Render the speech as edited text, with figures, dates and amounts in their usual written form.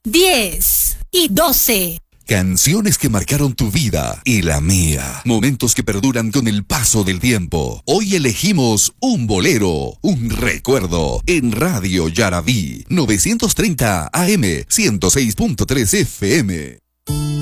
10 y 12. Canciones que marcaron tu vida y la mía. Momentos que perduran con el paso del tiempo. Hoy elegimos un bolero, un recuerdo. En Radio Yarabí, 930 AM, 106.3 FM.